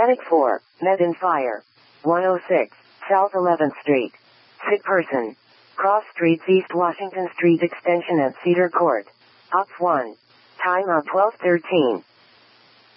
Medic 4, Med and Fire. 106, South 11th Street. Sick person. Cross Streets East Washington Street extension at Cedar Court. Ops 1. Time on 12:13.